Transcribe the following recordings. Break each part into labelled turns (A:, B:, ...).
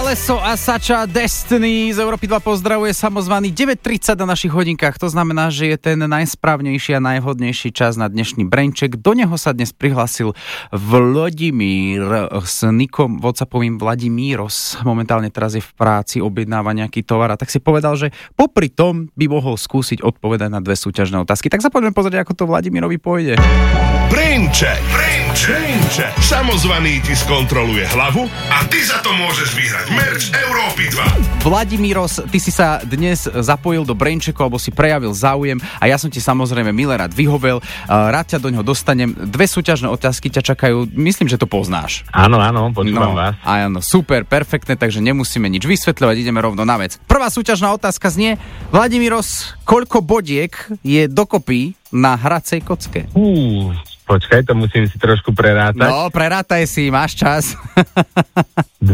A: Alesso a Sacha Destiny z Európy 2 pozdravuje samozvaný 9.30 na našich hodinkách. To znamená, že je ten najsprávnejší a najvhodnejší čas na dnešný braincheck. Do neho sa dnes prihlásil Vladimír s nikom WhatsAppovým Vladimíros. Momentálne teraz je v práci, objednáva nejaký tovar a tak si povedal, že popri tom by mohol skúsiť odpovedať na 2 súťažné otázky. Tak sa poďme pozrieť, ako to Vladimírovi pôjde.
B: Braincheck. Samozvaný ti skontroluje hlavu a ty za to môžeš vyhrať merch Európy 2.
A: Vladimíros, ty si sa dnes zapojil do Brainchecku, alebo si prejavil záujem a ja som ti samozrejme milé rád vyhovel. Rád ťa do ňoho dostanem. 2 súťažné otázky ťa čakajú. Myslím, že to poznáš.
C: Áno, počúvam vás.
A: Áno, super, perfektné, takže nemusíme nič vysvetľovať, ideme rovno na vec. Prvá súťažná otázka znie: Vladimíros, koľko bodiek je dokopy na hracej kocke?
C: Počkaj, to musím si trošku prerátať.
A: No, prerátaj si, máš čas.
C: 20.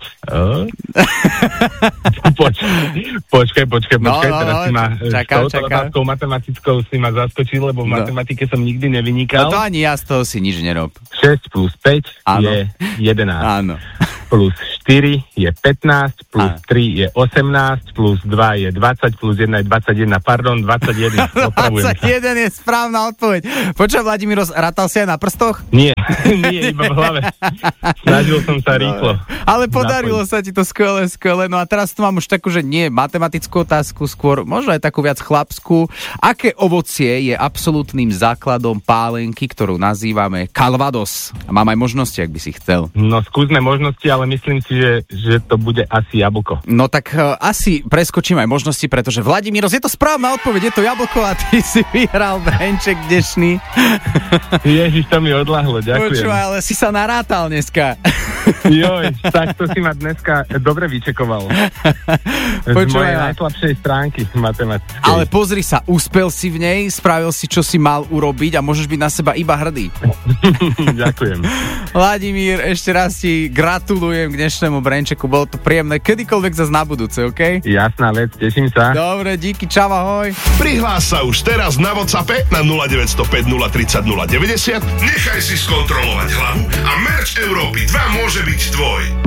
C: Počkaj, teraz si ma
A: čakám.
C: otázkou matematickou si ma zaskočil, lebo v matematike som nikdy nevynikal.
A: No to ani ja z toho si nič nerob.
C: 6 plus 5 je 11.
A: Áno.
C: Plus 4 je 15, plus 3 je 18, plus 2 je 20, plus 1 je 21, pardon, 21.
A: 21 je správna odpoveď. Počuj, Vladimíros, rátal si aj na prstoch?
C: Nie, iba v hlave. Snažil som sa rýchlo.
A: Ale podarilo sa ti to skvelé. No a teraz tu mám už takú, že nie matematickú otázku, skôr možno aj takú viac chlapskú. Aké ovocie je absolútnym základom pálenky, ktorú nazývame Calvados? A mám aj možnosti, ak by si chcel.
C: No skúsme možnosti, ale myslím si, že to bude asi jablko.
A: No tak asi preskočím aj možnosti, pretože Vladimíros, je to správna odpoveď, je to jablko a ty si vyhral braincheck dnešný.
C: Ježiš, to mi odľahlo, ďakujem.
A: Počúvaj, ale si sa narátal dneska.
C: Joj, tak to si ma dneska dobre vyčekoval. Z mojej najslabšej stránky matematickej.
A: Ale pozri sa, úspel si v nej, spravil si, čo si mal urobiť a môžeš byť na seba iba hrdý.
C: Ďakujem.
A: Vladimír, ešte raz ti gratulujem k dnešnému brainchecku, bolo to príjemné, kedykoľvek zase na budúce, OK?
C: Jasná vec, teším sa.
A: Dobre, díky, čau, ahoj.
B: Prihlás sa už teraz na WhatsAppe na 0905 030 090. Nechaj si skontrolovať hlavu a merch Európy 2 môže byť tvoj.